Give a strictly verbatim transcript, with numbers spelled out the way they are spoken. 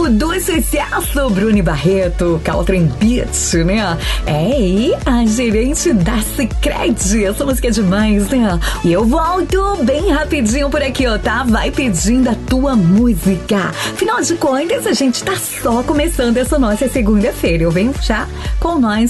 do sucesso, Bruni Barreto, Caltrim Beat, né? É, e a gerente da Sicredi. Essa música é demais, né? E eu volto bem rapidinho por aqui, ó, tá? Vai pedindo a tua música. Afinal de contas, a gente tá só começando essa nossa segunda-feira. Eu venho já com nós